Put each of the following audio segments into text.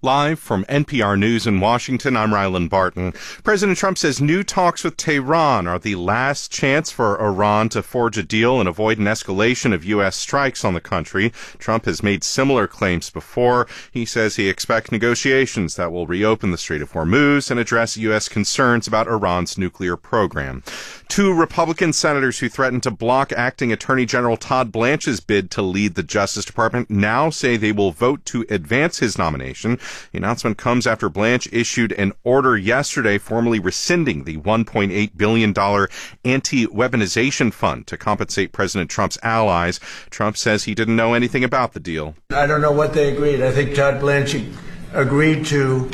Live from NPR News in Washington, I'm Rylan Barton. President Trump says new talks with Tehran are the last chance for Iran to forge a deal and avoid an escalation of U.S. strikes on the country. Trump has made similar claims before. He says he expects negotiations that will reopen the Strait of Hormuz and address U.S. concerns about Iran's nuclear program. Two Republican senators who threatened to block acting Attorney General Todd Blanche's bid to lead the Justice Department now say they will vote to advance his nomination. The announcement comes after Blanche issued an order yesterday formally rescinding the $1.8 billion anti-weaponization fund to compensate President Trump's allies. Trump says he didn't know anything about the deal. I don't know what they agreed. I think Todd Blanche agreed to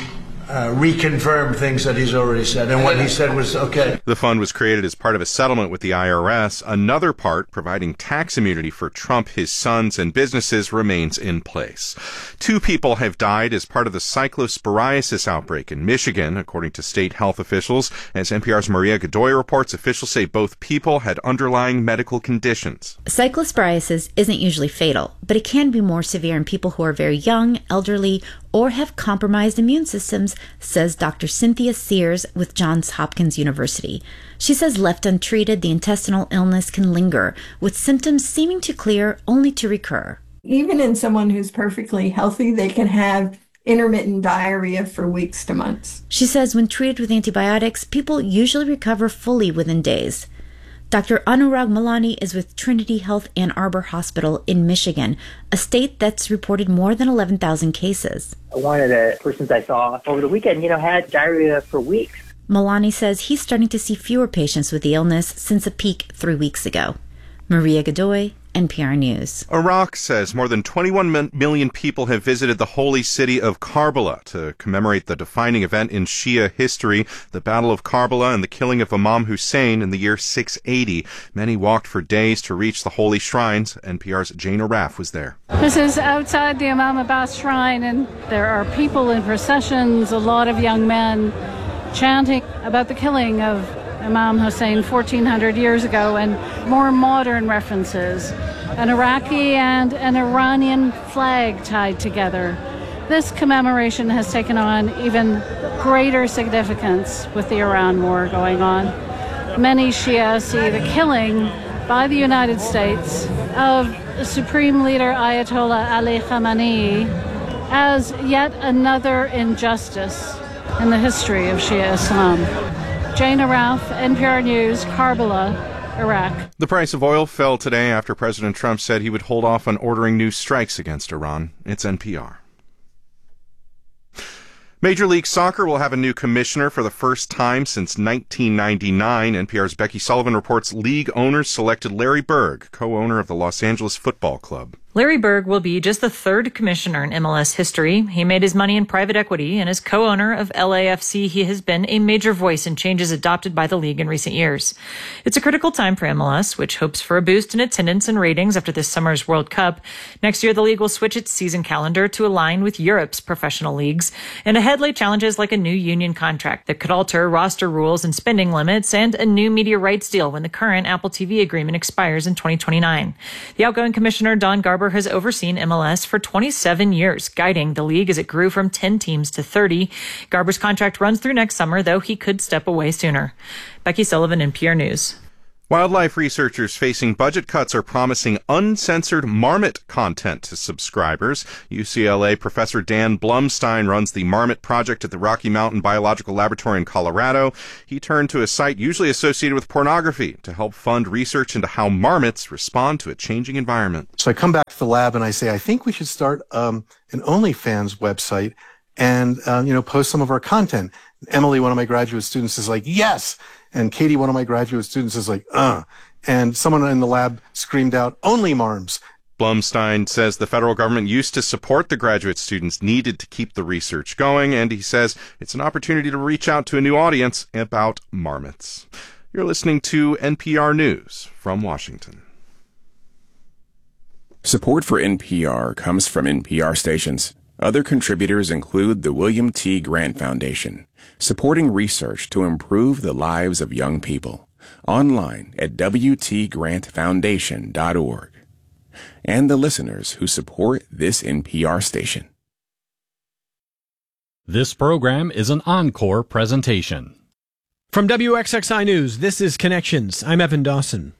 reconfirm things that he's already said, and what he said was okay. The fund was created as part of a settlement with the IRS. Another part, providing tax immunity for Trump, his sons, and businesses, remains in place. 2 people have died as part of the cyclosporiasis outbreak in Michigan, according to state health officials. As NPR's Maria Godoy reports, officials say both people had underlying medical conditions. Cyclosporiasis isn't usually fatal, but it can be more severe in people who are very young, elderly, or have compromised immune systems, says Dr. Cynthia Sears with Johns Hopkins University. She says left untreated, the intestinal illness can linger, with symptoms seeming to clear only to recur. Even in someone who's perfectly healthy, they can have intermittent diarrhea for weeks to months. She says when treated with antibiotics, people usually recover fully within days. Dr. Anurag Malani is with Trinity Health Ann Arbor Hospital in Michigan, a state that's reported more than 11,000 cases. One of the persons I saw over the weekend, had diarrhea for weeks. Malani says he's starting to see fewer patients with the illness since a peak 3 weeks ago. Maria Godoy, NPR News. Iraq says more than 21 million people have visited the holy city of Karbala to commemorate the defining event in Shia history, the Battle of Karbala and the killing of Imam Hussein in the year 680. Many walked for days to reach the holy shrines. NPR's Jane Araf was there. This is outside the Imam Abbas shrine, and there are people in processions, a lot of young men chanting about the killing of Imam Hussein 1,400 years ago, and more modern references, an Iraqi and an Iranian flag tied together. This commemoration has taken on even greater significance with the Iran war going on. Many Shia see the killing by the United States of Supreme Leader Ayatollah Ali Khamenei as yet another injustice in the history of Shia Islam. Jane Araf, NPR News, Karbala, Iraq. The price of oil fell today after President Trump said he would hold off on ordering new strikes against Iran. It's NPR. Major League Soccer will have a new commissioner for the first time since 1999. NPR's Becky Sullivan reports league owners selected Larry Berg, co-owner of the Los Angeles Football Club. Larry Berg will be just the 3rd commissioner in MLS history. He made his money in private equity, and as co-owner of LAFC, he has been a major voice in changes adopted by the league in recent years. It's a critical time for MLS, which hopes for a boost in attendance and ratings after this summer's World Cup. Next year, the league will switch its season calendar to align with Europe's professional leagues, and ahead lay challenges like a new union contract that could alter roster rules and spending limits, and a new media rights deal when the current Apple TV agreement expires in 2029. The outgoing commissioner, Don Garber, has overseen MLS for 27 years, guiding the league as it grew from 10 teams to 30. Garber's contract runs through next summer, though he could step away sooner. Becky Sullivan, NPR News. Wildlife researchers facing budget cuts are promising uncensored marmot content to subscribers. UCLA professor Dan Blumstein runs the Marmot Project at the Rocky Mountain Biological Laboratory in Colorado. He turned to a site usually associated with pornography to help fund research into how marmots respond to a changing environment. So I come back to the lab and I say, I think we should start an OnlyFans website and, post some of our content. Emily, one of my graduate students, is like, yes. And Katie, one of my graduate students, is like, And someone in the lab screamed out, only marms. Blumstein says the federal government used to support the graduate students needed to keep the research going, and he says it's an opportunity to reach out to a new audience about marmots. You're listening to NPR News from Washington. Support for NPR comes from NPR stations. Other contributors include the William T. Grant Foundation, supporting research to improve the lives of young people. Online at wtgrantfoundation.org. And the listeners who support this NPR station. This program is an encore presentation. From WXXI News, this is Connections. I'm Evan Dawson.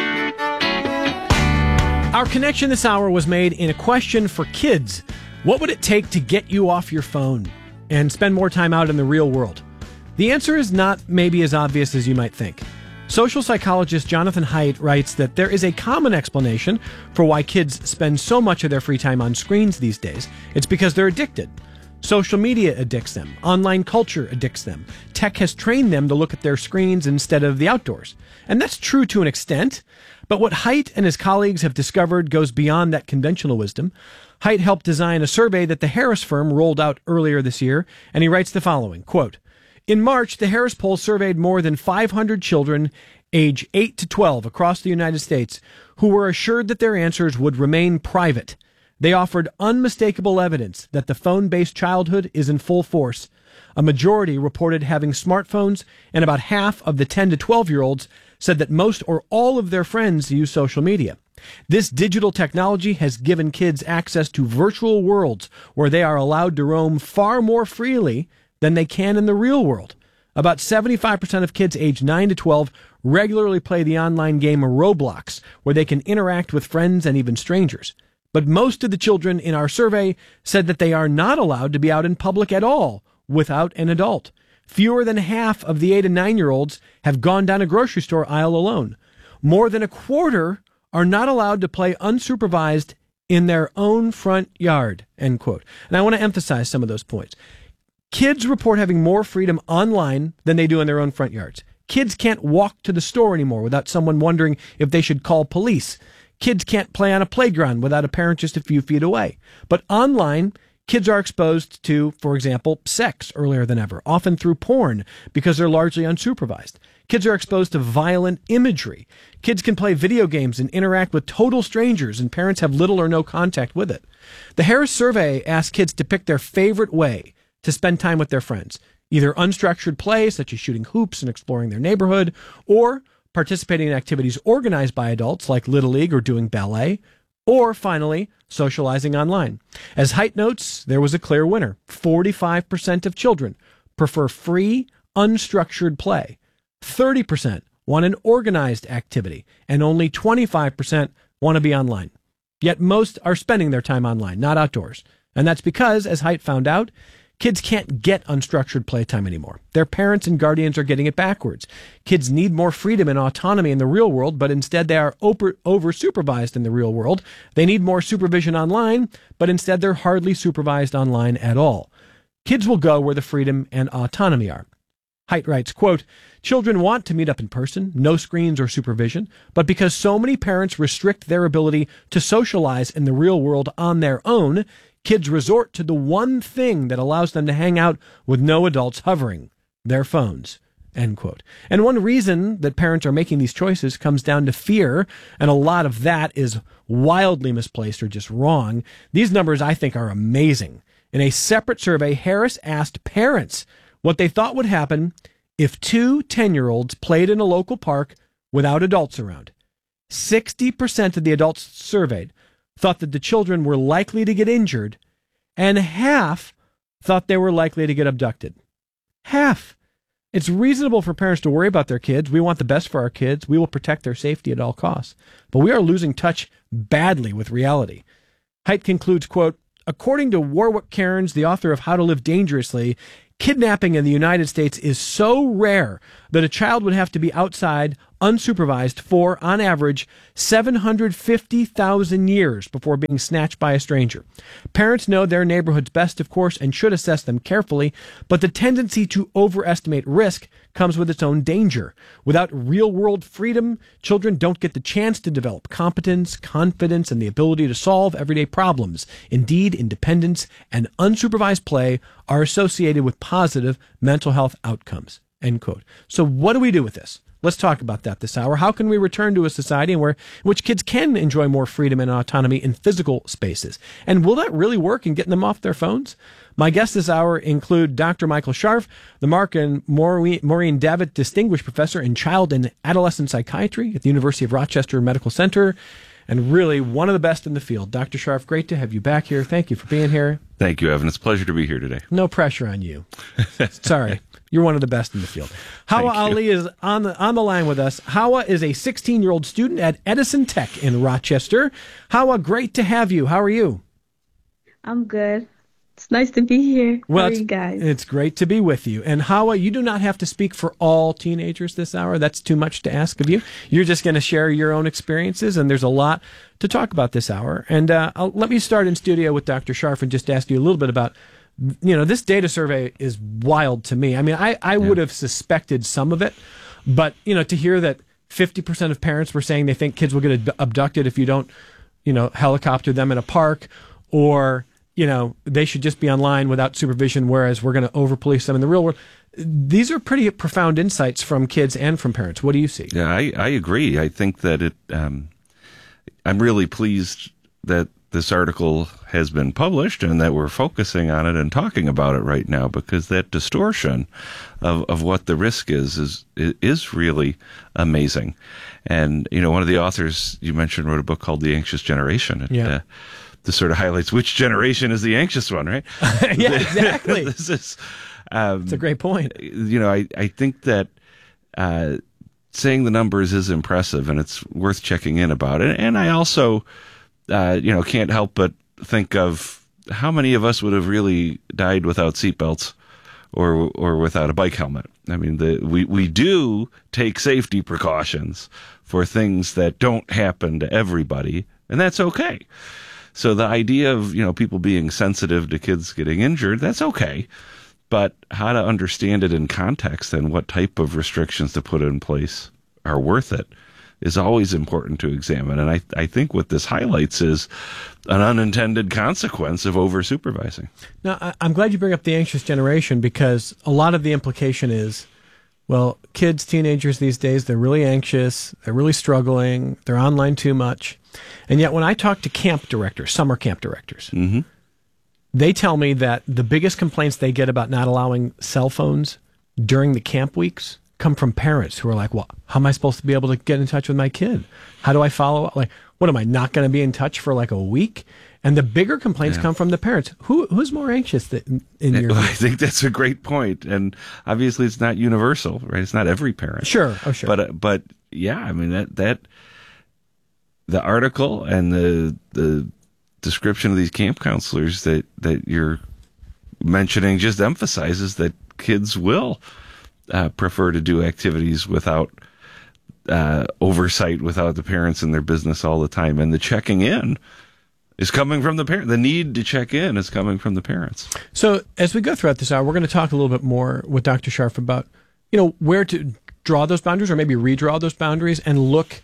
Our connection this hour was made in a question for kids. What would it take to get you off your phone and spend more time out in the real world? The answer is not maybe as obvious as you might think. Social psychologist Jonathan Haidt writes that there is a common explanation for why kids spend so much of their free time on screens these days. It's because they're addicted. Social media addicts them. Online culture addicts them. Tech has trained them to look at their screens instead of the outdoors. And that's true to an extent. But what Haidt and his colleagues have discovered goes beyond that conventional wisdom. Haidt helped design a survey that the Harris firm rolled out earlier this year, and he writes the following, quote, "In March, the Harris poll surveyed more than 500 children age 8 to 12 across the United States who were assured that their answers would remain private. They offered unmistakable evidence that the phone-based childhood is in full force. A majority reported having smartphones, and about half of the 10 to 12-year-olds said that most or all of their friends use social media. This digital technology has given kids access to virtual worlds where they are allowed to roam far more freely than they can in the real world. About 75% of kids aged 9 to 12 regularly play the online game Roblox, where they can interact with friends and even strangers. But most of the children in our survey said that they are not allowed to be out in public at all without an adult. Fewer than half of the 8 and 9-year-olds have gone down a grocery store aisle alone. More than a quarter are not allowed to play unsupervised in their own front yard," end quote. And I want to emphasize some of those points. Kids report having more freedom online than they do in their own front yards. Kids can't walk to the store anymore without someone wondering if they should call police. Kids can't play on a playground without a parent just a few feet away. But online, kids are exposed to, for example, sex earlier than ever, often through porn because they're largely unsupervised. Kids are exposed to violent imagery. Kids can play video games and interact with total strangers, and parents have little or no contact with it. The Harris survey asked kids to pick their favorite way to spend time with their friends, either unstructured play, such as shooting hoops and exploring their neighborhood, or participating in activities organized by adults like Little League or doing ballet, or finally, socializing online. As Haidt notes, there was a clear winner. 45% of children prefer free, unstructured play. 30% want an organized activity, and only 25% want to be online. Yet most are spending their time online, not outdoors. And that's because, as Haidt found out, kids can't get unstructured playtime anymore. Their parents and guardians are getting it backwards. Kids need more freedom and autonomy in the real world, but instead they are over-supervised in the real world. They need more supervision online, but instead they're hardly supervised online at all. Kids will go where the freedom and autonomy are. Haidt writes, quote, "Children want to meet up in person, no screens or supervision, but because so many parents restrict their ability to socialize in the real world on their own, kids resort to the one thing that allows them to hang out with no adults hovering, their phones," end quote. And one reason that parents are making these choices comes down to fear, and a lot of that is wildly misplaced or just wrong. These numbers, I think, are amazing. In a separate survey, Harris asked parents what they thought would happen if 2 10-year-olds played in a local park without adults around. 60% of the adults surveyed thought that the children were likely to get injured, and half thought they were likely to get abducted. Half. It's reasonable for parents to worry about their kids. We want the best for our kids. We will protect their safety at all costs. But we are losing touch badly with reality. Haidt concludes, quote, "According to Warwick Cairns, the author of How to Live Dangerously, kidnapping in the United States is so rare that a child would have to be outside unsupervised for, on average, 750,000 years before being snatched by a stranger. Parents know their neighborhoods best, of course, and should assess them carefully, but the tendency to overestimate risk comes with its own danger. Without real-world freedom, children don't get the chance to develop competence, confidence, and the ability to solve everyday problems. Indeed, independence and unsupervised play are associated with positive mental health outcomes," end quote. So what do we do with this? Let's talk about that this hour. How can we return to a society in which kids can enjoy more freedom and autonomy in physical spaces? And will that really work in getting them off their phones? My guests this hour include Dr. Michael Scharf, the Mark and Maureen Davitt Distinguished Professor in Child and Adolescent Psychiatry at the University of Rochester Medical Center, and really one of the best in the field. Dr. Scharf, great to have you back here. Thank you for being here. Thank you, Evan. It's a pleasure to be here today. No pressure on you. Sorry. You're one of the best in the field. Hawa Ali is on the line with us. Hawa is a 16-year-old student at Edison Tech in Rochester. Hawa, great to have you. How are you? I'm good. It's nice to be here. How are you guys? It's great to be with you. And Hawa, you do not have to speak for all teenagers this hour. That's too much to ask of you. You're just going to share your own experiences, and there's a lot to talk about this hour. And let me start in studio with Dr. Scharf and just ask you a little bit about, this data survey is wild to me. I mean, I would have suspected some of it, but, to hear that 50% of parents were saying they think kids will get abducted if you don't, helicopter them in a park, or they should just be online without supervision, whereas we're going to over-police them in the real world. These are pretty profound insights from kids and from parents. What do you see? Yeah, I agree. I think that I'm really pleased that this article has been published and that we're focusing on it and talking about it right now, because that distortion of what the risk is really amazing. And, one of the authors you mentioned wrote a book called The Anxious Generation. And, this sort of highlights which generation is the anxious one, right? Yeah, exactly. This is, it's a great point. I think that saying the numbers is impressive, and it's worth checking in about it. And I also, can't help but think of how many of us would have really died without seatbelts or without a bike helmet. I mean, we do take safety precautions for things that don't happen to everybody, and that's okay. So the idea of, people being sensitive to kids getting injured, that's okay. But how to understand it in context and what type of restrictions to put in place are worth it is always important to examine. And I think what this highlights is an unintended consequence of over-supervising. Now, I'm glad you bring up the anxious generation, because a lot of the implication is, well, kids, teenagers these days, they're really anxious, they're really struggling, they're online too much. And yet when I talk to camp directors, summer camp directors, they tell me that the biggest complaints they get about not allowing cell phones during the camp weeks come from parents who are like, well, how am I supposed to be able to get in touch with my kid? How do I follow up? Like, what, am I not going to be in touch for like a week? And the bigger complaints come from the parents. Who's more anxious in your I think that's a great point. And obviously it's not universal, right? It's not every parent. Sure. Oh, sure. But yeah, I mean, that the article and the description of these camp counselors that you're mentioning just emphasizes that kids will prefer to do activities without oversight, without the parents in their business all the time. And the checking in is coming from the parent. The need to check in is coming from the parents. So as we go throughout this hour, we're going to talk a little bit more with Dr. Scharf about, where to draw those boundaries, or maybe redraw those boundaries, and look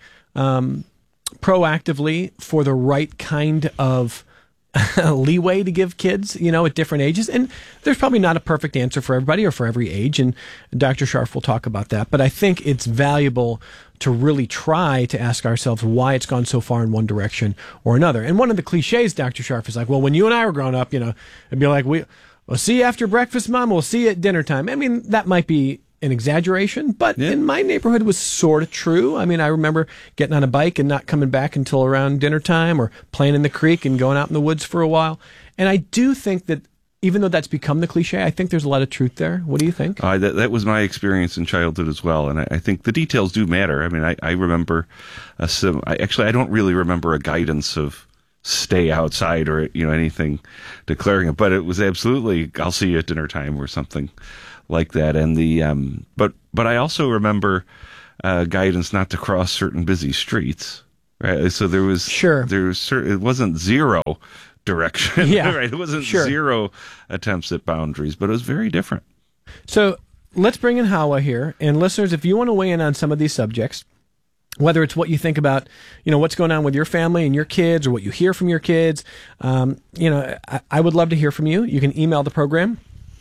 proactively for the right kind of leeway to give kids, at different ages. And there's probably not a perfect answer for everybody or for every age, and Dr. Scharf will talk about that. But I think it's valuable to really try to ask ourselves why it's gone so far in one direction or another. And one of the cliches, Dr. Scharf, is like, well, when you and I were growing up, it'd be like, we'll see you after breakfast, Mom. We'll see you at dinner time. I mean, that might be an exaggeration, but in my neighborhood it was sort of true. I mean, I remember getting on a bike and not coming back until around dinner time, or playing in the creek and going out in the woods for a while. And I do think that even though that's become the cliche, I think there's a lot of truth there. What do you think? That was my experience in childhood as well. And I think the details do matter. I mean, I remember I don't really remember a guidance of stay outside or, anything declaring it, but it was absolutely, I'll see you at dinner time or something like that. And but I also remember guidance not to cross certain busy streets, right? So there was it wasn't zero direction, right? It wasn't zero attempts at boundaries, but it was very different. So let's bring in Hawa here, and listeners, if you want to weigh in on some of these subjects, whether it's what you think about, what's going on with your family and your kids, or what you hear from your kids, I would love to hear from you. You can email the program,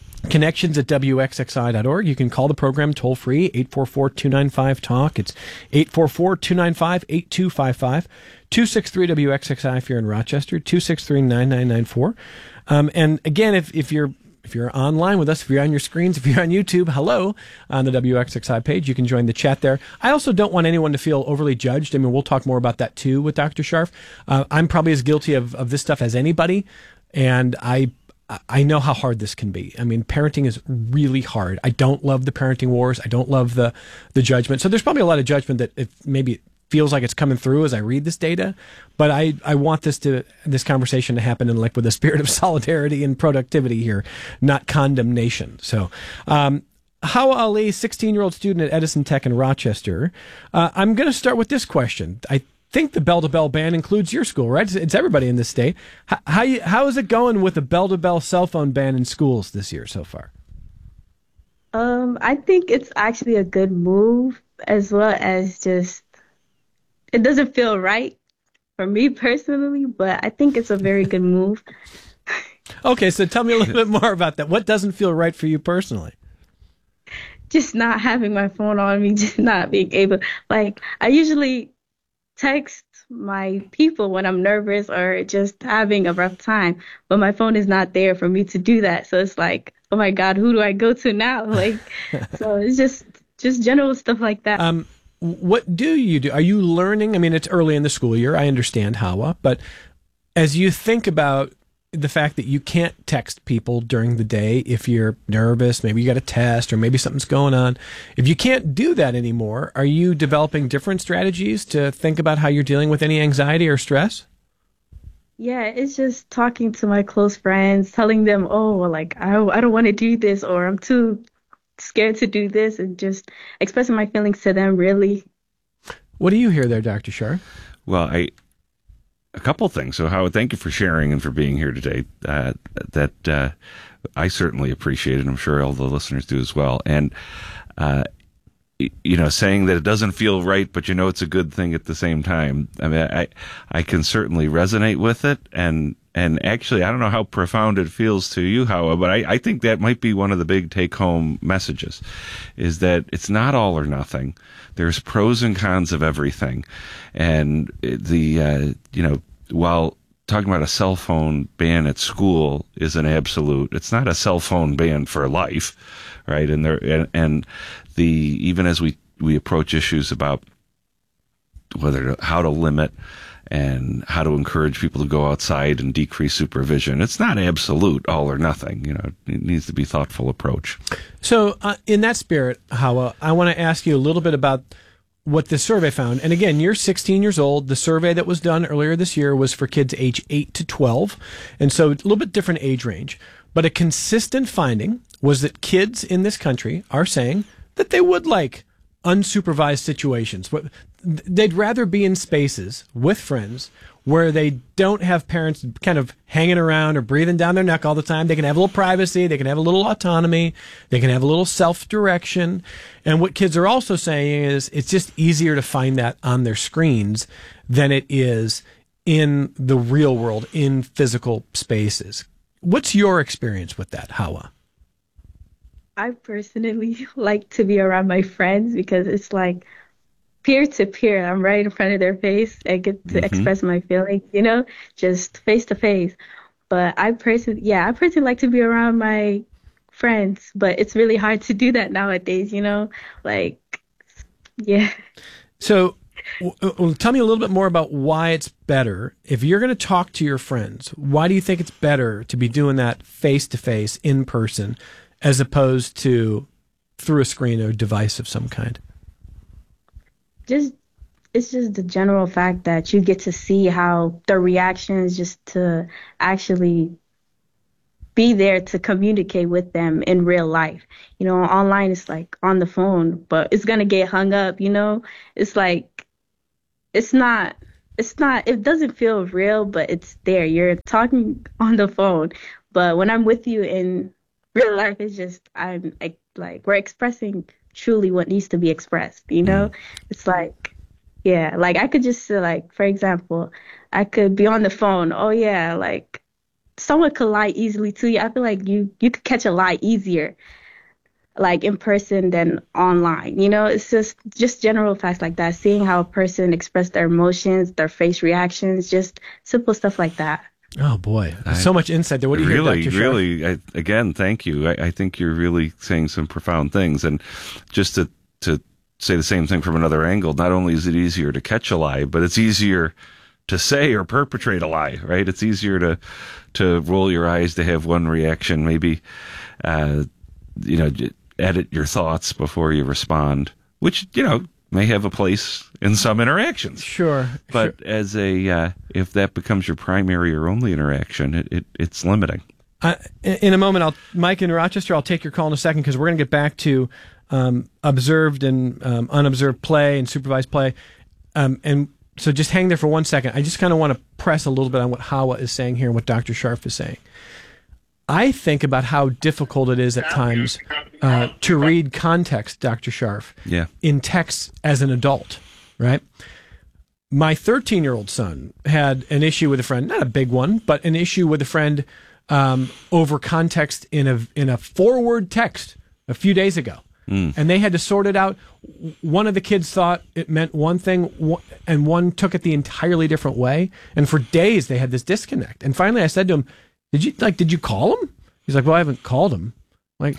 connections@wxxi.org. You can call the program toll free, 844-295-TALK. It's 844-295-8255. 263-WXXI if you're in Rochester, 263-9994. And again, if you're online with us, if you're on your screens, if you're on YouTube, hello, on the WXXI page, you can join the chat there. I also don't want anyone to feel overly judged. I mean, we'll talk more about that too with Dr. Scharf. I'm probably as guilty of this stuff as anybody, and I I know how hard this can be. I mean, parenting is really hard. I don't love the parenting wars. I don't love the judgment. So there's probably a lot of judgment that maybe it feels like it's coming through as I read this data. But I want this conversation to happen with a spirit of solidarity and productivity here, not condemnation. So, Hawa Ali, 16-year-old student at Edison Tech in Rochester. I'm going to start with this question. I think the bell-to-bell ban includes your school, right? It's everybody in this state. How is it going with the bell-to-bell cell phone ban in schools this year so far? I think it's actually a good move, as well as just, it doesn't feel right for me personally, but I think it's a very good move. Okay, so tell me a little bit more about that. What doesn't feel right for you personally? Just not having my phone on me, just not being able, I usually text my people when I'm nervous or just having a rough time, but my phone is not there for me to do that. So it's like, oh my God, who do I go to now? So it's just general stuff like that. What do you do? Are you learning? I mean, it's early in the school year. I understand, Hawa, but as you think about the fact that you can't text people during the day if you're nervous, maybe you got a test or maybe something's going on. If you can't do that anymore, are you developing different strategies to think about how you're dealing with any anxiety or stress? Yeah, it's just talking to my close friends, telling them, I don't want to do this, or I'm too scared to do this, and just expressing my feelings to them, really. What do you hear there, Dr. Shar? Well, a couple things. So, Howard, thank you for sharing and for being here today. That I certainly appreciate it. I'm sure all the listeners do as well. And, saying that it doesn't feel right, but it's a good thing at the same time. I mean, I can certainly resonate with it. And actually, I don't know how profound it feels to you, Howard, but I think that might be one of the big take-home messages, is that it's not all or nothing. There's pros and cons of everything. And while talking about a cell phone ban at school is an absolute, it's not a cell phone ban for life, right? And even as we approach issues about how to limit and how to encourage people to go outside and decrease supervision, it's not absolute all or nothing. It needs to be a thoughtful approach. So in that spirit, Hawa, I want to ask you a little bit about what the survey found. And again, you're 16 years old. The survey that was done earlier this year was for kids age 8 to 12. And so a little bit different age range. But a consistent finding was that kids in this country are saying that they would like unsupervised situations. They'd rather be in spaces with friends where they don't have parents kind of hanging around or breathing down their neck all the time. They can have a little privacy. They can have a little autonomy. They can have a little self-direction. And what kids are also saying is it's just easier to find that on their screens than it is in the real world, in physical spaces. What's your experience with that, Hawa? I personally like to be around my friends because it's like peer to peer. I'm right in front of their face. I get to express my feelings, just face to face. But I personally like to be around my friends, but it's really hard to do that nowadays, yeah. So tell me a little bit more about why it's better. If you're going to talk to your friends, why do you think it's better to be doing that face to face in person as opposed to through a screen or device of some kind? It's just the general fact that you get to see how the reactions, just to actually be there to communicate with them in real life. Online it's like on the phone, but it's gonna get hung up. It's like it doesn't feel real, but it's there. You're talking on the phone, but when I'm with you in real life, it's just we're expressing truly what needs to be expressed, It's like, yeah, I could just say, for example, I could be on the phone. Oh yeah, someone could lie easily to you. I feel like you could catch a lie easier, in person than online. It's just general facts like that. Seeing how a person express their emotions, their face reactions, just simple stuff like that. Oh boy, so much insight there. What do you hear, Dr. Shar? Really, again, thank you. I think you're really saying some profound things. And just to say the same thing from another angle, not only is it easier to catch a lie, but it's easier to say or perpetrate a lie, right? It's easier to roll your eyes, to have one reaction, maybe, edit your thoughts before you respond, which, may have a place in some interactions. Sure. But as if that becomes your primary or only interaction, it's limiting. In a moment, Mike in Rochester, I'll take your call in a second because we're going to get back to observed and unobserved play and supervised play. And so just hang there for 1 second. I just kind of want to press a little bit on what Hawa is saying here and what Dr. Scharf is saying. I think about how difficult it is at times to read context, Dr. Scharf, in text as an adult, right? My 13-year-old son had an issue with a friend, not a big one, but an issue with a friend over context in a forward text a few days ago. And they had to sort it out. One of the kids thought it meant one thing, and one took it the entirely different way. And for days, they had this disconnect. And finally, I said to him, did you call him? He's like, well, I haven't called him. Like,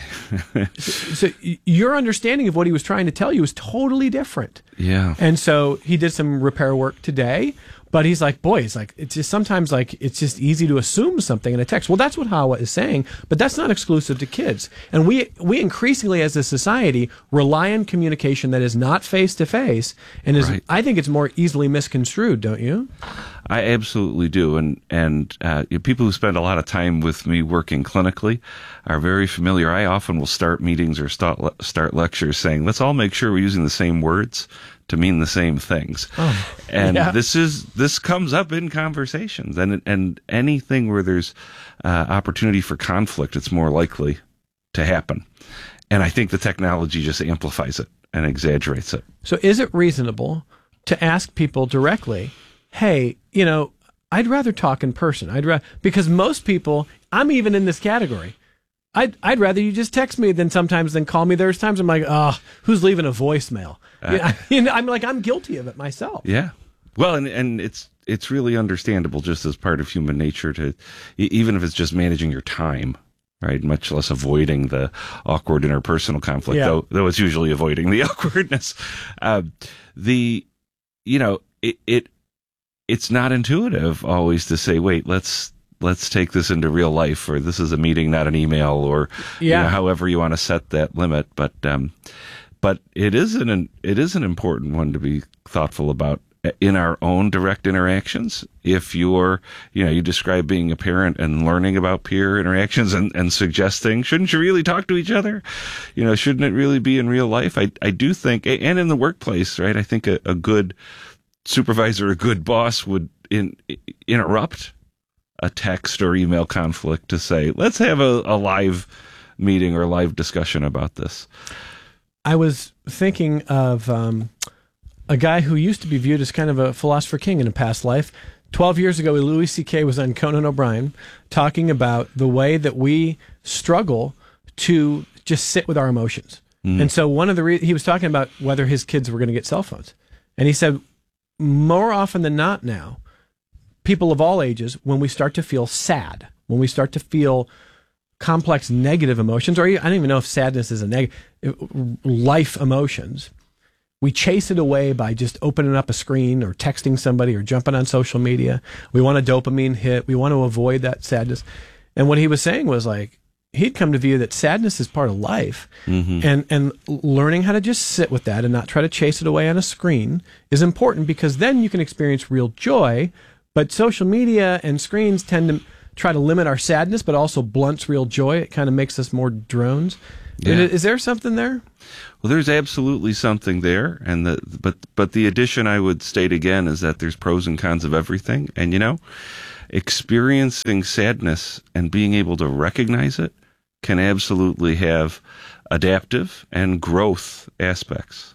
so your understanding of what he was trying to tell you is totally different. Yeah. And so he did some repair work today. But he's like, it's just sometimes it's just easy to assume something in a text. Well, that's what Hawa is saying, but that's not exclusive to kids. And we increasingly as a society rely on communication that is not face-to-face and is, right. I think it's more easily misconstrued, don't you? I absolutely do. And people who spend a lot of time with me working clinically are very familiar. I often will start meetings or start lectures saying, let's all make sure we're using the same words to mean the same things. And this comes up in conversations, and anything where there's opportunity for conflict, it's more likely to happen. And I think the technology just amplifies it and exaggerates it. So is it reasonable to ask people directly, hey, I'd rather talk in person. Because most people, I'm even in this category. I'd rather you just text me than call me. There's times I'm like, who's leaving a voicemail? I'm like, I'm guilty of it myself. Yeah. Well, and it's really understandable just as part of human nature to, even if it's just managing your time, right? Much less avoiding the awkward interpersonal conflict, though it's usually avoiding the awkwardness. It's not intuitive always to say, wait, let's take this into real life, or this is a meeting, not an email, or however you want to set that limit. But it is an important one to be thoughtful about in our own direct interactions. If you describe being a parent and learning about peer interactions and suggesting, shouldn't you really talk to each other? Shouldn't it really be in real life? I do think, and in the workplace, right? I think a good supervisor, a good boss would interrupt a text or email conflict to say, let's have a live meeting or live discussion about this. I was thinking of a guy who used to be viewed as kind of a philosopher king in a past life. 12 years ago, Louis C.K. was on Conan O'Brien talking about the way that we struggle to just sit with our emotions. And so one of he was talking about whether his kids were going to get cell phones. And he said, more often than not now, people of all ages, when we start to feel sad, when we start to feel complex negative emotions, or I don't even know if sadness is a negative, life emotions, we chase it away by just opening up a screen or texting somebody or jumping on social media. We want a dopamine hit. We want to avoid that sadness. And what he was saying was like, he'd come to view that sadness is part of life, and learning how to just sit with that and not try to chase it away on a screen is important, because then you can experience real joy. But social media and screens tend to try to limit our sadness, but also blunts real joy. It kind of makes us more drones. Yeah. Is there something there? Well, there's absolutely something there, and but the addition I would state again is that there's pros and cons of everything. And experiencing sadness and being able to recognize it can absolutely have adaptive and growth aspects.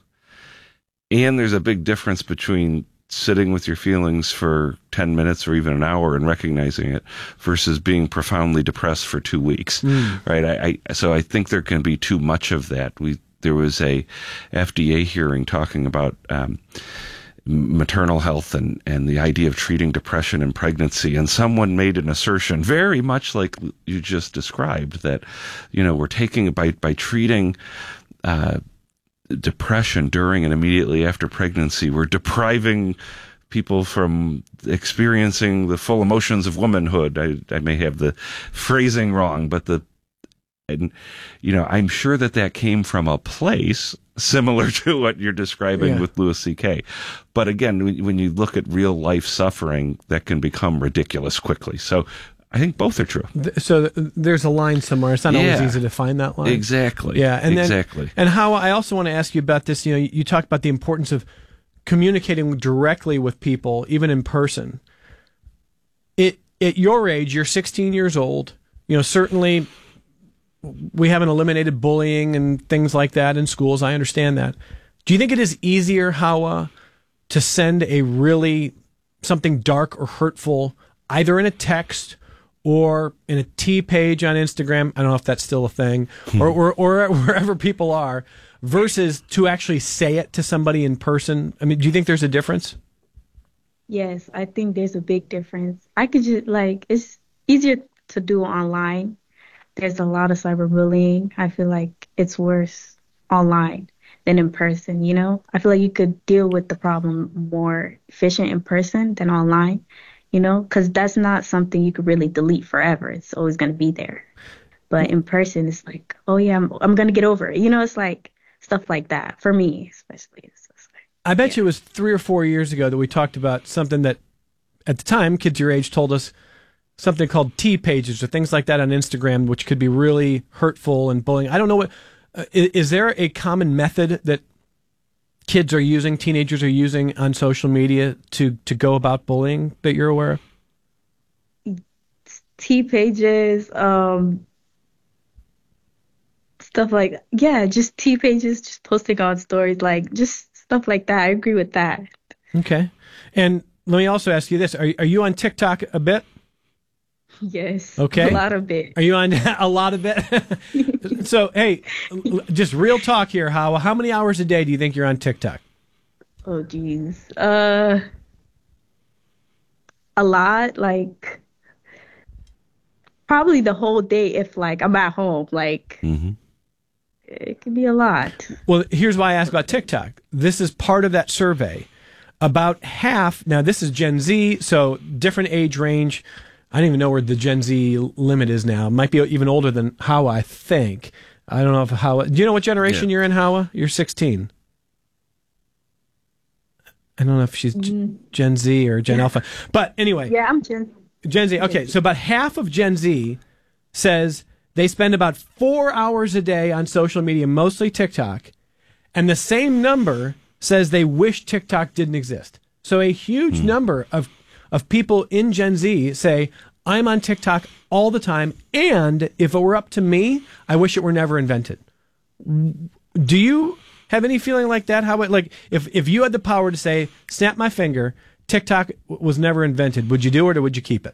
And there's a big difference between sitting with your feelings for 10 minutes or even an hour and recognizing it versus being profoundly depressed for 2 weeks, right? So I think there can be too much of that. There was a FDA hearing talking about maternal health and the idea of treating depression in pregnancy, and someone made an assertion very much like you just described, that we're taking by treating depression during and immediately after pregnancy, we're depriving people from experiencing the full emotions of womanhood. I may have the phrasing wrong, but I'm sure that came from a place similar to what you're describing with Louis C.K. But again, when you look at real life suffering, that can become ridiculous quickly. So I think both are true. So there's a line somewhere. It's not always easy to find that line. Exactly. Yeah. And exactly. And how I also want to ask you about this. You talked about the importance of communicating directly with people, even in person. At your age, you're 16 years old. Certainly we haven't eliminated bullying and things like that in schools. I understand that. Do you think it is easier, Hawa, to send something dark or hurtful, either in a text or in a T page on Instagram? I don't know if that's still a thing, or wherever people are, versus to actually say it to somebody in person? I mean, do you think there's a difference? Yes, I think there's a big difference. I could just it's easier to do online. There's a lot of cyberbullying. I feel like it's worse online than in person, I feel like you could deal with the problem more efficient in person than online, because that's not something you could really delete forever. It's always going to be there. But in person, it's like, oh yeah, I'm going to get over it. It's like stuff like that for me, especially. I bet you it was 3 or 4 years ago that we talked about something that at the time kids your age told us, something called T pages or things like that on Instagram, which could be really hurtful and bullying. I don't know what, is there a common method that kids are using, teenagers are using on social media to go about bullying that you're aware of? T pages, stuff like, just T pages, just posting on stories, just stuff like that. I agree with that. Okay. And let me also ask you this. Are you on TikTok a bit? Yes. Okay. A lot of it. Are you on a lot of it? So, hey, just real talk here, Hawa. How many hours a day do you think you're on TikTok? Oh, geez. A lot. Probably the whole day if, I'm at home. It could be a lot. Well, here's why I asked about TikTok. This is part of that survey. About half, now this is Gen Z, so different age range. I don't even know where the Gen Z limit is now. It might be even older than Hawa, I think. I don't know if Hawa... Do you know what generation you're in, Hawa? You're 16. I don't know if she's Gen Z or Gen Alpha. But anyway... Yeah, I'm Gen Z. Okay, so about half of Gen Z says they spend about 4 hours a day on social media, mostly TikTok. And the same number says they wish TikTok didn't exist. So a huge number of people in Gen Z say, I'm on TikTok all the time, and if it were up to me, I wish it were never invented. Do you have any feeling like that? How if you had the power to say, snap my finger, TikTok was never invented, would you do it or would you keep it?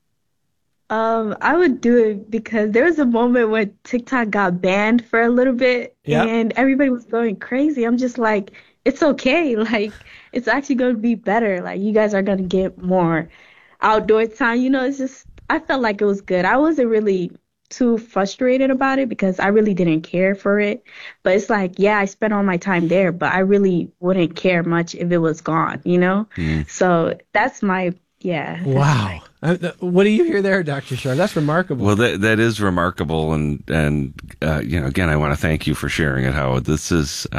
I would do it because there was a moment when TikTok got banned for a little bit and everybody was going crazy. I'm just like, it's okay. It's actually going to be better. You guys are going to get more outdoor time. It's just, I felt like it was good. I wasn't really too frustrated about it because I really didn't care for it. But it's I spent all my time there, but I really wouldn't care much if it was gone, So that's my, Wow. What do you hear there, Dr. Shar? That's remarkable. Well, that is remarkable. And again, I want to thank you for sharing it, Howard. This is,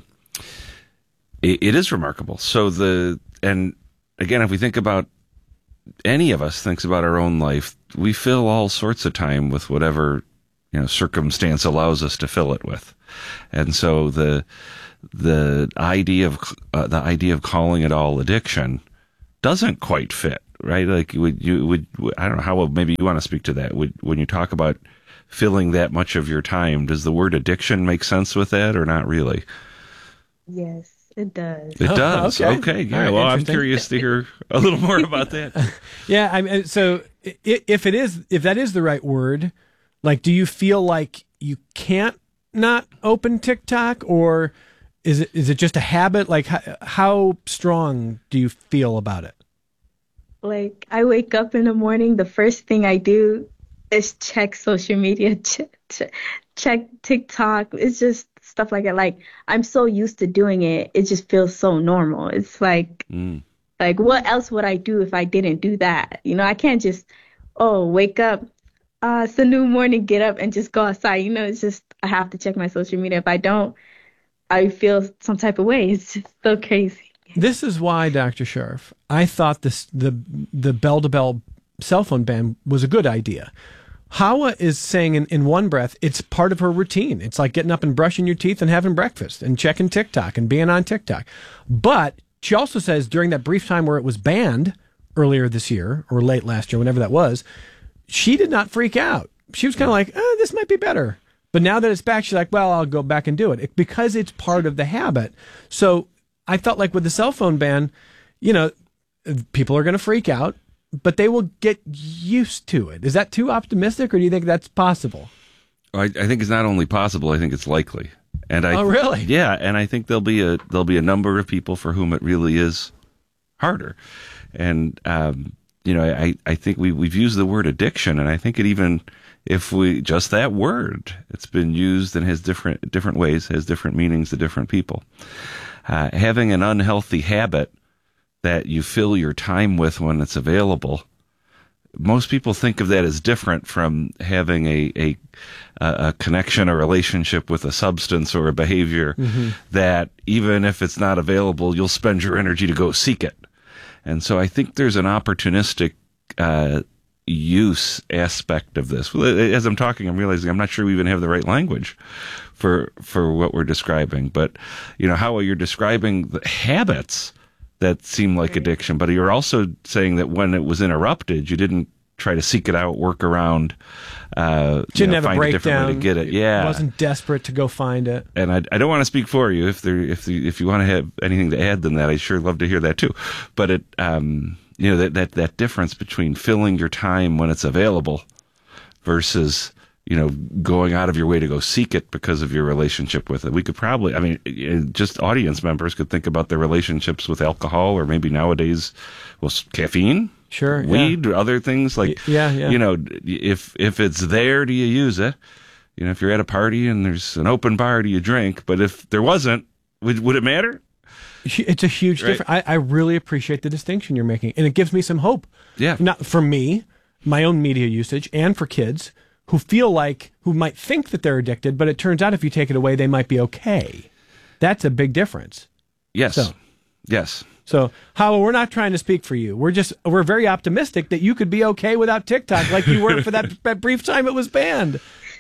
it is remarkable. So and again, if we think about, any of us thinks about our own life, we fill all sorts of time with whatever, circumstance allows us to fill it with. And so the idea of calling it all addiction doesn't quite fit, right? I don't know how, maybe you want to speak to that. When you talk about filling that much of your time, does the word addiction make sense with that or not really? Yes. It does. It does. Okay. Yeah. Right, well, I'm curious to hear a little more about that. Yeah. So if that is the right word, do you feel like you can't not open TikTok, or is it just a habit? How strong do you feel about it? I wake up in the morning, the first thing I do is check social media, check TikTok. It's just stuff like that. I'm so used to doing it, it just feels so normal. It's Like, what else would I do if I didn't do that? You know, I can't just, wake up, it's a new morning, get up and just go outside. You know, it's just, I have to check my social media. If I don't, I feel some type of way. It's just so crazy. This is why, Dr. Sharf, I thought the bell-to-bell cell phone ban was a good idea. Hawa is saying in one breath, it's part of her routine. It's like getting up and brushing your teeth and having breakfast and checking TikTok and being on TikTok. But she also says during that brief time where it was banned earlier this year or late last year, whenever that was, she did not freak out. She was kind of like, this might be better. But now that it's back, she's like, well, I'll go back and do it because it's part of the habit. So I felt like with the cell phone ban, you know, people are going to freak out, but they will get used to it. Is that too optimistic, or do you think that's possible? I think it's not only possible, I think it's likely. And really? Yeah, and I think there'll be a number of people for whom it really is harder. And I think we've used the word addiction, and I think it even, if we just that word, it's been used and has different ways, has different meanings to different people. Having an unhealthy habit that you fill your time with when it's available, most people think of that as different from having a connection, a relationship with a substance or a behavior that even if it's not available, you'll spend your energy to go seek it. And so I think there's an opportunistic use aspect of this. As I'm talking, I'm realizing I'm not sure we even have the right language for what we're describing. But, you know, how you're describing the habits that seem like addiction, but you're also saying that when it was interrupted, you didn't try to seek it out, work around, didn't have find a a different way to get it. Yeah, wasn't desperate to go find it. And I don't want to speak for you. If you want to have anything to add than that, I sure love to hear that too. But it, that difference between filling your time when it's available versus, you know, going out of your way to go seek it because of your relationship with it. We could probably, just audience members could think about their relationships with alcohol, or maybe nowadays, caffeine, sure, weed, or other things like, you know, if it's there, do you use it? You know, if you're at a party and there's an open bar, do you drink? But if there wasn't, would it matter? It's a huge difference. I really appreciate the distinction you're making, and it gives me some hope. Yeah. Not for me, my own media usage, and for kids who might think that they're addicted, but it turns out if you take it away, they might be okay. That's a big difference. Yes. Yes. So, Hawa, we're not trying to speak for you. We're very optimistic that you could be okay without TikTok like you were for that brief time it was banned.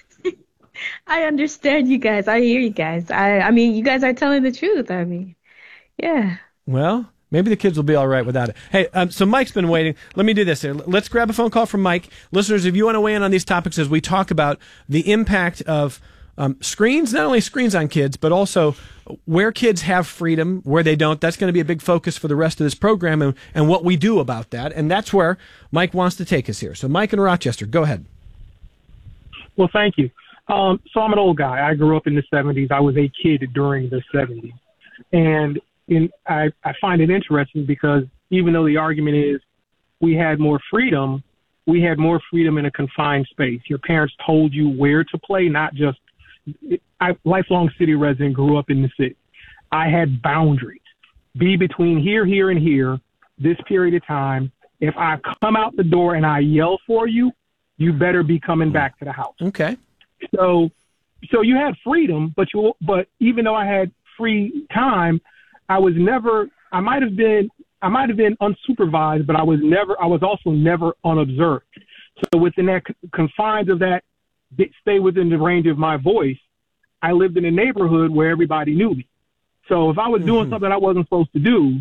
I understand you guys. I hear you guys. I mean, you guys are telling the truth. I mean, yeah. Well, maybe the kids will be all right without it. Hey, so Mike's been waiting. Let me do this here. Let's grab a phone call from Mike. Listeners, if you want to weigh in on these topics as we talk about the impact of screens, not only screens on kids, but also where kids have freedom, where they don't. That's going to be a big focus for the rest of this program and what we do about that. And that's where Mike wants to take us here. So Mike in Rochester, go ahead. Well, thank you. So I'm an old guy. I grew up in the 70s. I was a kid during the 70s. And I find it interesting because even though the argument is we had more freedom in a confined space. Your parents told you where to play, not just lifelong city resident, grew up in the city. I had boundaries. Be between here, and here, this period of time. If I come out the door and I yell for you, you better be coming back to the house. Okay. So you had freedom, but even though I had free time, I might have been unsupervised, but I was also never unobserved. So within that confines of that, stay within the range of my voice, I lived in a neighborhood where everybody knew me. So if I was doing something I wasn't supposed to do,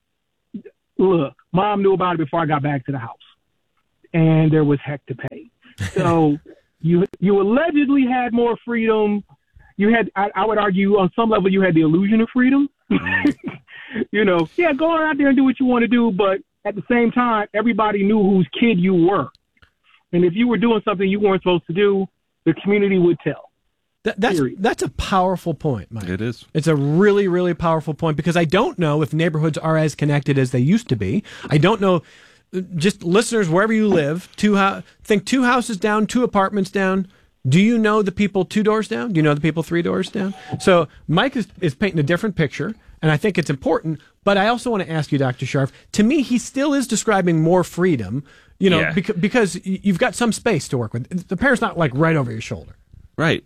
look, mom knew about it before I got back to the house, and there was heck to pay. So you allegedly had more freedom. You had, I would argue, on some level, you had the illusion of freedom. You know, go on out there and do what you want to do, but at the same time, everybody knew whose kid you were. And if you were doing something you weren't supposed to do, the community would tell. That's a powerful point, Mike. It is. It's a really, really powerful point because I don't know if neighborhoods are as connected as they used to be. I don't know, just listeners, wherever you live, think 2 houses down, 2 apartments down, Do you know the people 2 doors down? Do you know the people 3 doors down? So Mike is painting a different picture, and I think it's important. But I also want to ask you, Dr. Scharf, to me, he still is describing more freedom, because you've got some space to work with. The parent's not like right over your shoulder. Right.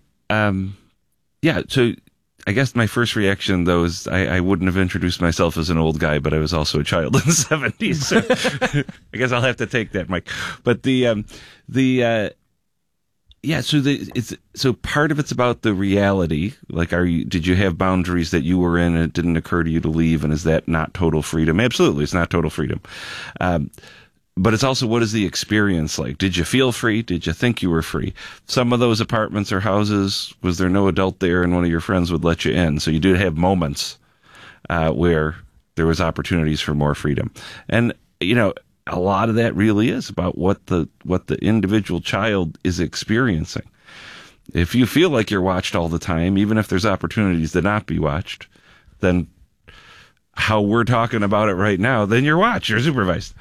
So I guess my first reaction, though, is I wouldn't have introduced myself as an old guy, but I was also a child in the 70s. So I guess I'll have to take that, Mike. But so part of it's about the reality. Like, did you have boundaries that you were in and it didn't occur to you to leave? And is that not total freedom? Absolutely. It's not total freedom. But it's also, what is the experience like? Did you feel free? Did you think you were free? Some of those apartments or houses, was there no adult there and one of your friends would let you in? So you did have moments where there was opportunities for more freedom. And, a lot of that really is about what the individual child is experiencing. If you feel like you're watched all the time, even if there's opportunities to not be watched, then how we're talking about it right now, then you're watched, you're supervised.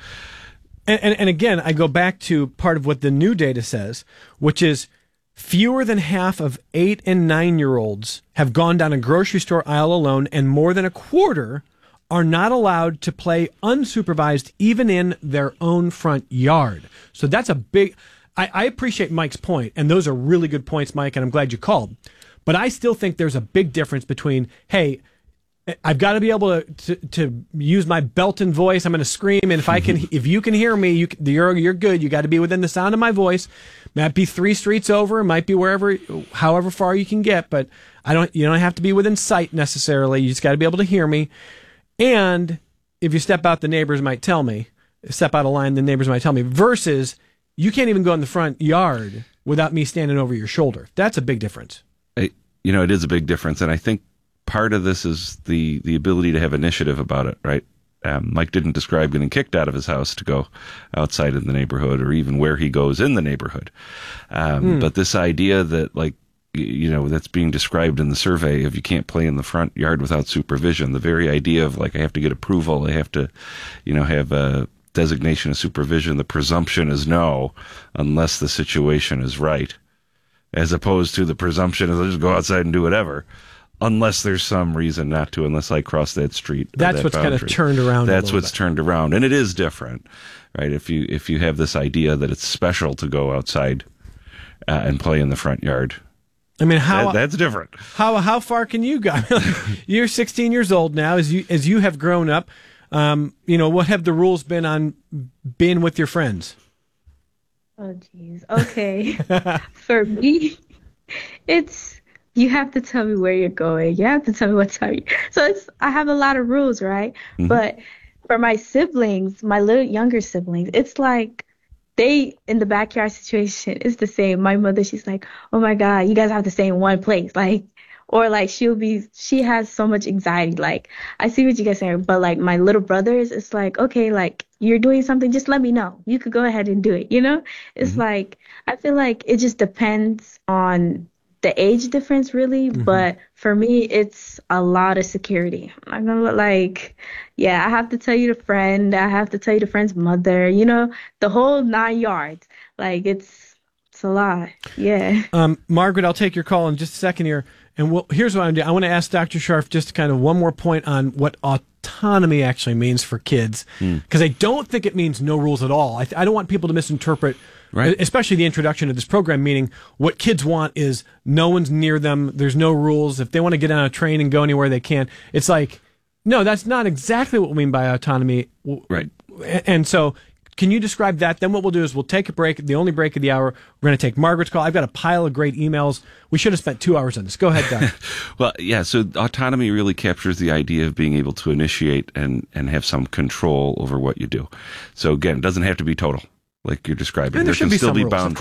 And again, I go back to part of what the new data says, which is fewer than half of 8 and 9-year-olds have gone down a grocery store aisle alone, and more than a quarter are not allowed to play unsupervised even in their own front yard. So that's a big... I appreciate Mike's point, and those are really good points, Mike, and I'm glad you called. But I still think there's a big difference between, hey, I've got to be able to use my Belton voice. I'm going to scream, and if you can hear me, you're good. You got to be within the sound of my voice. Might be 3 streets over, might be however far you can get, but you don't have to be within sight necessarily. You just got to be able to hear me. And if you step out, the neighbors might tell me. Step out of line, the neighbors might tell me. Versus, you can't even go in the front yard without me standing over your shoulder. That's a big difference. It is a big difference, and I think part of this is the ability to have initiative about it, right? Mike didn't describe getting kicked out of his house to go outside in the neighborhood or even where he goes in the neighborhood. But this idea that, like, that's being described in the survey of you can't play in the front yard without supervision, the very idea of, like, I have to get approval, I have to, have a designation of supervision, the presumption is no, unless the situation is right, as opposed to the presumption is I'll just go outside and do whatever. Unless there's some reason not to, unless I cross that street. That's what's kind of turned around. That's what's turned around, and it is different, right? If you have this idea that it's special to go outside and play in the front yard, I mean, that's different. How far can you go? You're 16 years old now. As you have grown up, what have the rules been on being with your friends? Oh, geez. Okay, for me, it's. You have to tell me where you're going. You have to tell me what time. I have a lot of rules, right? Mm-hmm. But for my siblings, my little younger siblings, it's like they, in the backyard situation, it's the same. My mother, she's like, oh my God, you guys have to stay in one place. She has so much anxiety. Like, I see what you guys saying, but like my little brothers, it's like, okay, like you're doing something, just let me know. You could go ahead and do it. It's like, I feel like it just depends on the age difference, really. Mm-hmm. But for me, it's a lot of security. I'm gonna I have to tell you the friend, I have to tell you the friend's mother, the whole 9 yards. Like, it's a lot. Yeah. Margaret, I'll take your call in just a second here. And here's what I'm doing. I want to ask Dr. Scharf just kind of one more point on what autonomy actually means for kids. Because I don't think it means no rules at all. I don't want people to misinterpret, right, especially the introduction of this program, meaning what kids want is no one's near them, there's no rules. If they want to get on a train and go anywhere, they can. It's like, no, that's not exactly what we mean by autonomy. Right. And so, can you describe that? Then what we'll do is we'll take a break, the only break of the hour. We're going to take Margaret's call. I've got a pile of great emails. We should have spent 2 hours on this. Go ahead, Doc. Well, yeah, so autonomy really captures the idea of being able to initiate and have some control over what you do. So again, it doesn't have to be total, like you're describing. There can still be boundaries.